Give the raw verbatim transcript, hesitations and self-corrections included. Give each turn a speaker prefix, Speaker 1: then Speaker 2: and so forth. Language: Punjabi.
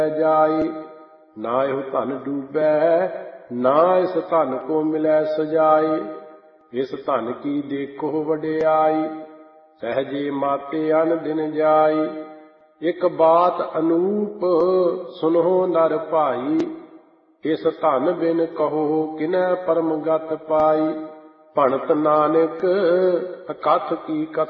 Speaker 1: ਜਾਈ। ਨਾ ਇਹੋ ਧਨ ਡੂਬੈ ਨਾ ਇਸ ਧਨ ਕੋ ਮਿਲੈ ਸਜਾਈ। ਇਸ ਧਨ ਕੀ ਦੇਖੋ ਵਡਿਆਈ ਸਹਿਜੇ ਮਾਤੇ ਅਨ ਦਿਨ ਜਾਈ। ਇੱਕ ਬਾਤ ਅਨੂਪ ਸੁਨਹੁ ਨਰ ਭਾਈ ਇਸ ਧਨ ਬਿਨ ਕਹੋ ਕਿਨੈ ਪਰਮ ਗਤ ਪਾਈ। ਭਣਤ ਨਾਨਕ ਅਕਥ ਕੀ ਕਥਾ